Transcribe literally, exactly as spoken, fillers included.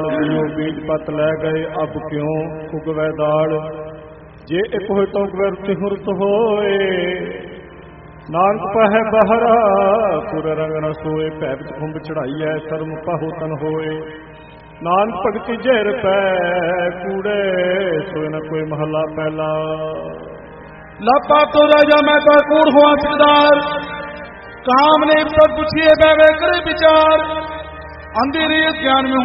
बीज पत लै गए अब क्यों उगवै दाल, जे एक होए तो व्यर्थ हुरत होए। नानक पहै बहरा पुर रंग न सोए, भैबत खुंब चढ़ाइए शर्म पाहो तन होए। नानक भगति जहर पै कूड़े, सोए न कोई महला पहला। लापा तो राजा मैं तो कूड़ हुआ सिकदार, काम ने तब पूछिए बैवे करे विचार। अंधेरे ज्ञान में